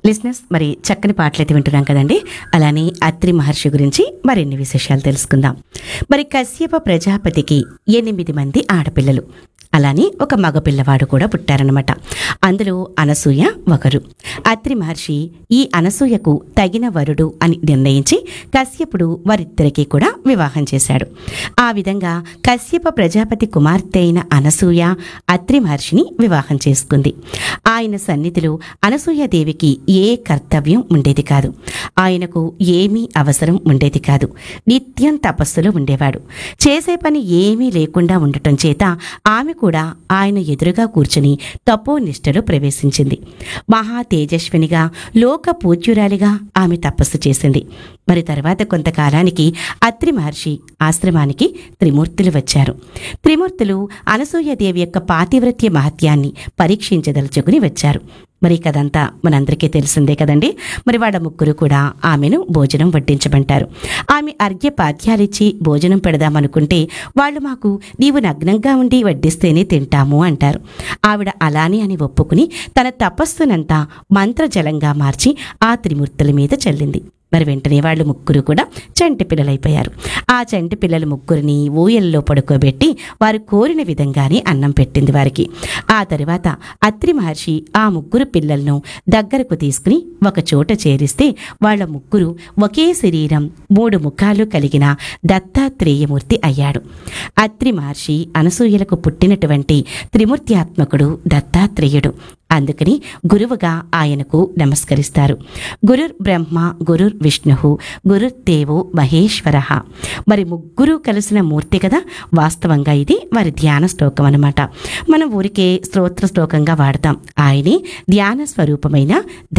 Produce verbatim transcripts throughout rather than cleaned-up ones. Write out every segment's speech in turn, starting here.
Listeners, మరి చక్కని పాటలైతే వింటున్నాం కదండి. అలానే అత్రి మహర్షి గురించి మరిన్ని విశేషాలు తెలుసుకుందాం. మరి కశ్యప ప్రజాపతికి ఎనిమిది మంది ఆడపిల్లలు, అలానే ఒక మగపిల్లవాడు కూడా పుట్టారనమాట. అందులో అనసూయ ఒకరు. అత్రి మహర్షి ఈ అనసూయకు తగిన వరుడు అని నిర్ణయించి కశ్యపుడు వారిద్దరికీ కూడా వివాహం చేశాడు. ఆ విధంగా కశ్యప ప్రజాపతి కుమార్తె అయిన అనసూయ అత్రి మహర్షిని వివాహం చేసుకుంది. ఆయన సన్నిధిలో అనసూయదేవికి ఏ కర్తవ్యం ఉండేది కాదు. ఆయనకు ఏమీ అవసరం ఉండేది కాదు. నిత్యం తపస్సులో ఉండేవాడు. చేసే పని ఏమీ లేకుండా ఉండటం చేత ఆమె కూడా ఆయన ఎదురుగా కూర్చుని తపోనిష్టలో ప్రవేశించింది. మహా తేజస్వినిగా, లోక పూజ్యురాలిగా ఆమె తపస్సు చేసింది. మరి తర్వాత కొంతకాలానికి అత్రి మహర్షి ఆశ్రమానికి త్రిమూర్తులు వచ్చారు. త్రిమూర్తులు అనసూయదేవి యొక్క పాతివ్రత్య మహత్యాన్ని పరీక్షించదలుచుకుని వచ్చారు. మరి కదంతా మనందరికీ తెలిసిందే కదండి. మరి వాళ్ళ ముగ్గురు కూడా ఆమెను భోజనం వడ్డించమంటారు. ఆమె అర్ఘ్యపాద్యాలిచ్చి భోజనం పెడదామనుకుంటే వాళ్ళు మాకు నీవు నగ్నంగా ఉండి వడ్డిస్తేనే తింటాము అంటారు. ఆవిడ అలానే అని ఒప్పుకుని తన తపస్సునంతా మంత్రజలంగా మార్చి ఆ త్రిమూర్తుల మీద చల్లింది. మరి వెంటనే వాళ్ళు ముగ్గురు కూడా చంటి పిల్లలైపోయారు. ఆ చంటి పిల్లలు ముగ్గురిని ఊయల్లో పడుకోబెట్టి వారు కోరిన విధంగానే అన్నం పెట్టింది వారికి. ఆ తరువాత అత్రి మహర్షి ఆ ముగ్గురు పిల్లలను దగ్గరకు తీసుకుని ఒక చోట చేరిస్తే వాళ్ళ ముగ్గురు ఒకే శరీరం, మూడు ముఖాలు కలిగిన దత్తాత్రేయమూర్తి అయ్యాడు. అత్రి మహర్షి అనసూయలకు పుట్టినటువంటి త్రిమూర్త్యాత్మకుడు దత్తాత్రేయుడు. అందుకని గురువుగా ఆయనకు నమస్కరిస్తారు. గురుర్ బ్రహ్మ, గురుర్ విష్ణు, గురుర్దేవో మహేశ్వర. మరి ముగ్గురు కలిసిన మూర్తి కదా. వాస్తవంగా ఇది వారి ధ్యాన శ్లోకం అన్నమాట. మనం ఊరికే స్తోత్ర శ్లోకంగా వాడతాం. ఆయనే ధ్యాన స్వరూపమైన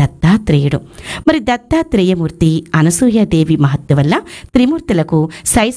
దత్తాత్రేయుడు. మరి దత్తాత్రేయమూర్తి అనసూయాదేవి మహత్తు వల్ల త్రిమూర్తులకు సై